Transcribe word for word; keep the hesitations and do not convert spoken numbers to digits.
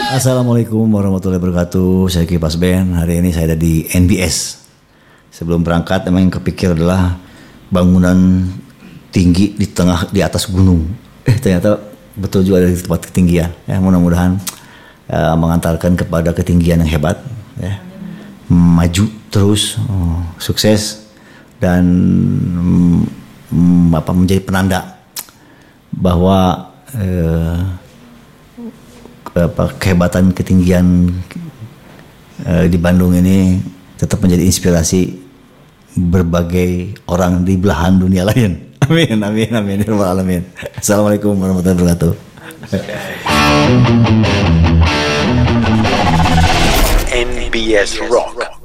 Assalamualaikum warahmatullahi wabarakatuh. Saya Kipas Ben. Hari ini saya ada di N B S. Sebelum berangkat emang yang kepikir adalah bangunan tinggi di tengah di atas gunung. Eh ternyata betul juga ada di tempat ketinggian. Ya, mudah-mudahan uh, mengantarkan kepada ketinggian yang hebat. Ya. Maju terus, oh, sukses dan um, apa menjadi penanda bahwa uh, apa, kehebatan ketinggian uh, di Bandung ini tetap menjadi inspirasi berbagai orang di belahan dunia lain. Amin, amin, amin, amin. Assalamualaikum warahmatullahi wabarakatuh. N B S Rock.